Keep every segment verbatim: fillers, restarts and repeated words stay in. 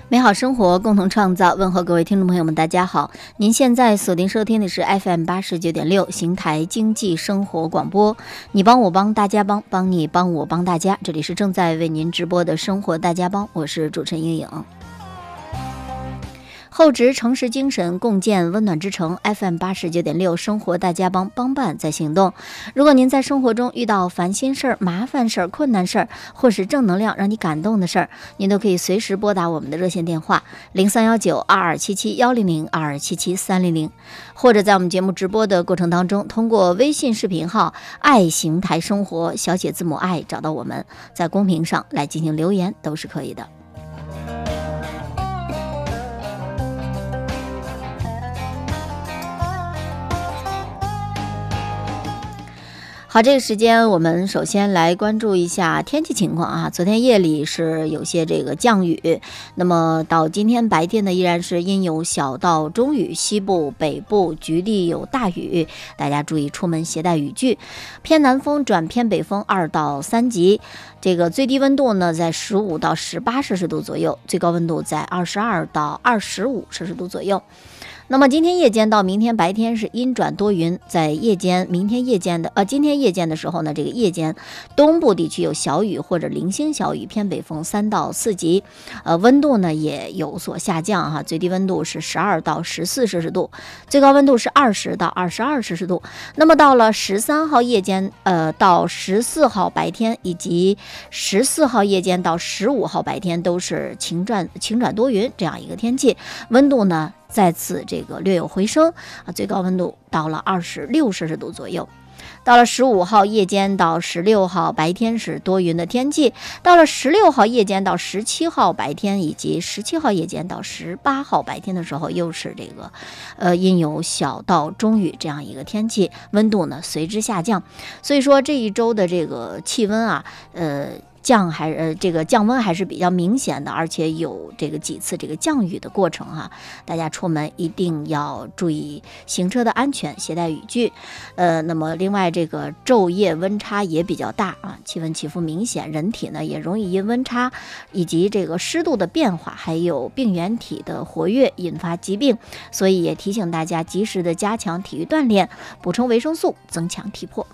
美好生活，共同创造。问候各位听众朋友们，大家好！您现在锁定收听的是 F M 八十九点六邢台经济生活广播。你帮我帮大家帮，帮你帮我帮大家。这里是正在为您直播的生活大家帮，我是主持人英颖。厚植诚实精神，共建温暖之城。 F M 八十九点六生活大家帮，帮办在行动。如果您在生活中遇到烦心事儿、麻烦事儿、困难事儿，或是正能量让你感动的事儿，您都可以随时拨打我们的热线电话零三幺九二二七七幺零零二二七七三零零，或者在我们节目直播的过程当中，通过微信视频号爱邢台生活小写字母爱找到我们，在公屏上来进行留言都是可以的。好，这个时间我们首先来关注一下天气情况啊。昨天夜里是有些这个降雨，那么到今天白天呢，依然是阴有小到中雨，西部、北部局地有大雨，大家注意出门携带雨具。偏南风转偏北风二到三级，这个最低温度呢在十五到十八摄氏度左右，最高温度在二十二到二十五摄氏度左右。那么今天夜间到明天白天是阴转多云，在夜间明天夜间的呃今天夜间的时候呢，这个夜间东部地区有小雨或者零星小雨，偏北风三到四级，呃温度呢也有所下降哈，最低温度是十二到十四摄氏度，最高温度是二十到二十二摄氏度。那么到了十三号夜间呃到十四号白天以及十四号夜间到十五号白天都是晴转晴转多云这样一个天气，温度呢再次这个略有回升啊，最高温度到了二十六摄氏度左右。到了十五号夜间到十六号白天是多云的天气，到了十六号夜间到十七号白天以及十七号夜间到十八号白天的时候，又是这个呃阴有小到中雨这样一个天气，温度呢随之下降。所以说这一周的这个气温啊，呃。降还呃这个降温还是比较明显的，而且有这个几次这个降雨的过程哈、啊，大家出门一定要注意行车的安全，携带雨具。呃，那么另外这个昼夜温差也比较大啊，气温起伏明显，人体呢也容易因温差以及这个湿度的变化，还有病原体的活跃引发疾病，所以也提醒大家及时的加强体育锻炼，补充维生素，增强体魄。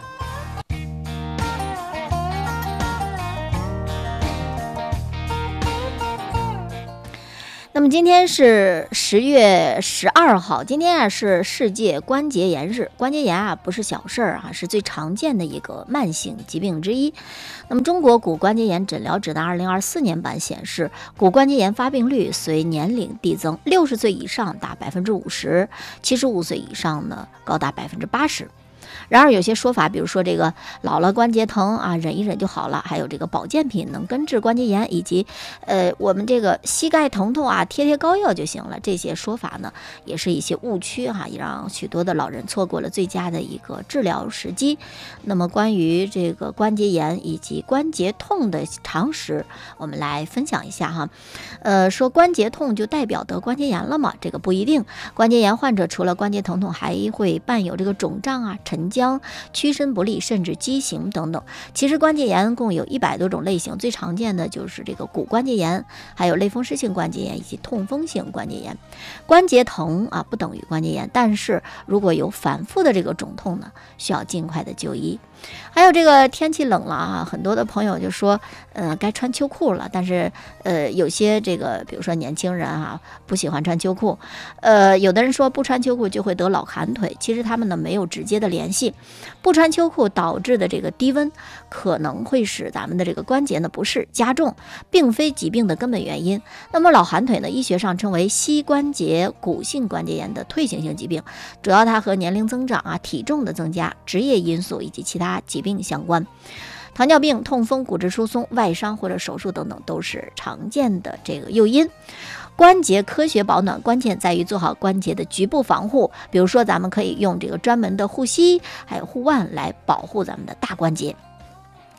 那么今天是十月十二号，今天啊是世界关节炎日。关节炎啊不是小事儿啊，是最常见的一个慢性疾病之一。那么中国骨关节炎诊疗指南二零二四年版显示，骨关节炎发病率随年龄递增，六十岁以上达百分之五十，七十五岁以上呢高达百分之八十。然而有些说法，比如说这个老了关节疼啊，忍一忍就好了，还有这个保健品能根治关节炎，以及呃我们这个膝盖疼痛啊，贴贴膏药就行了，这些说法呢也是一些误区哈、啊，也让许多的老人错过了最佳的一个治疗时机。那么关于这个关节炎以及关节痛的常识，我们来分享一下哈。呃，说关节痛就代表得关节炎了吗？这个不一定。关节炎患者除了关节疼痛，还会伴有这个肿胀啊、沉僵、屈伸不利，甚至畸形等等。其实关节炎共有一百多种类型，最常见的就是这个骨关节炎，还有类风湿性关节炎以及痛风性关节炎。关节疼啊不等于关节炎，但是如果有反复的这个肿痛呢，需要尽快的就医。还有这个天气冷了啊，很多的朋友就说，呃，该穿秋裤了。但是，呃，有些这个，比如说年轻人啊，不喜欢穿秋裤。呃，有的人说不穿秋裤就会得老寒腿，其实他们呢没有直接的联系。不穿秋裤导致的这个低温，可能会使咱们的这个关节呢不适加重，并非疾病的根本原因。那么老寒腿呢，医学上称为膝关节骨性关节炎的退行性疾病，主要它和年龄增长啊、体重的增加、职业因素以及其他疾病相关。糖尿病、痛风、骨质疏松、外伤或者手术等等都是常见的这个诱因。关节科学保暖关键在于做好关节的局部防护，比如说咱们可以用这个专门的护膝还有护腕来保护咱们的大关节。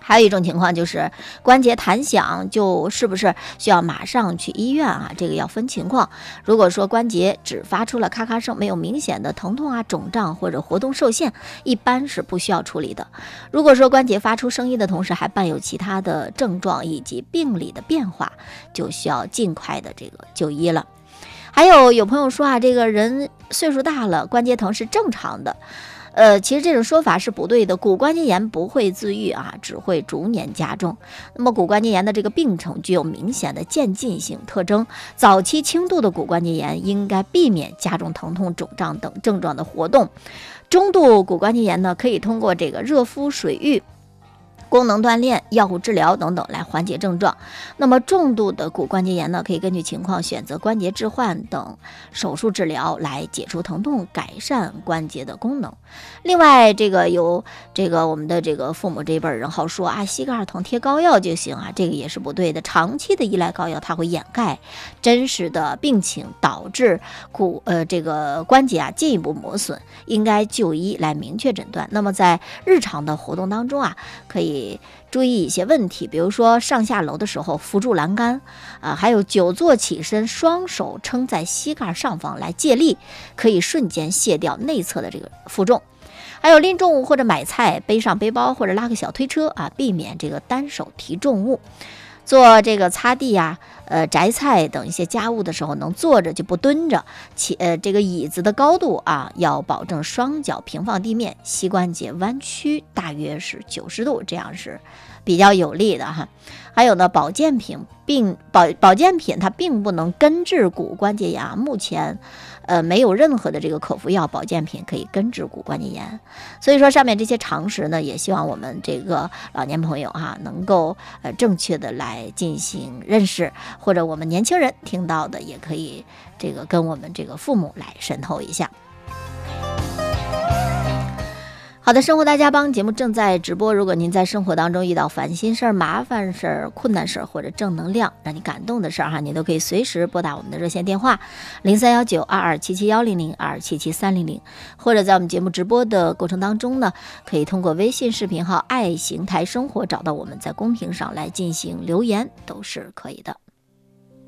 还有一种情况就是关节弹响，就是不是需要马上去医院啊？这个要分情况。如果说关节只发出了咔咔声，没有明显的疼痛啊、肿胀或者活动受限，一般是不需要处理的。如果说关节发出声音的同时还伴有其他的症状以及病理的变化，就需要尽快的这个就医了。还有有朋友说啊，这个人岁数大了，关节疼是正常的。呃，其实这种说法是不对的，骨关节炎不会自愈啊，只会逐年加重。那么骨关节炎的这个病程具有明显的渐进性特征，早期轻度的骨关节炎应该避免加重疼痛、肿胀等症状的活动。中度骨关节炎呢，可以通过这个热敷水浴、功能锻炼、药物治疗等等来缓解症状。那么重度的骨关节炎呢，可以根据情况选择关节置换等手术治疗来解除疼痛，改善关节的功能。另外，这个有这个我们的这个父母这一辈人好说啊，膝盖疼贴膏药就行啊，这个也是不对的。长期的依赖膏药，它会掩盖真实的病情，导致骨呃这个关节啊进一步磨损，应该就医来明确诊断。那么在日常的活动当中啊，可以注意一些问题，比如说上下楼的时候扶住栏杆啊，还有久坐起身，双手撑在膝盖上方来借力，可以瞬间卸掉内侧的这个负重。还有拎重物或者买菜，背上背包或者拉个小推车啊，避免这个单手提重物。做这个擦地呀、呃摘菜等一些家务的时候，能坐着就不蹲着。其呃这个椅子的高度啊，要保证双脚平放地面，膝关节弯曲大约是九十度，这样是比较有利的哈。还有呢，保健品并保保健品它并不能根治骨关节炎啊，目前呃没有任何的这个口服药保健品可以根治骨关节炎。所以说上面这些常识呢，也希望我们这个老年朋友哈、啊、能够呃正确的来进行认识，或者我们年轻人听到的也可以这个跟我们这个父母来渗透一下。好的，生活大家帮节目正在直播。如果您在生活当中遇到烦心事儿、麻烦事儿、困难事儿或者正能量让你感动的事儿哈，您都可以随时拨打我们的热线电话零三幺九二二七七幺零零二七七三零零，或者在我们节目直播的过程当中呢，可以通过微信视频号爱邢台生活找到我们，在公屏上来进行留言都是可以的。